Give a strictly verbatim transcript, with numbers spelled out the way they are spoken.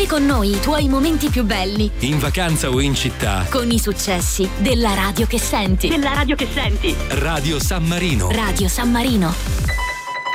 Vivi con noi i tuoi momenti più belli. In vacanza o in città. Con i successi della radio che senti. Della radio che senti. Radio San Marino. Radio San Marino.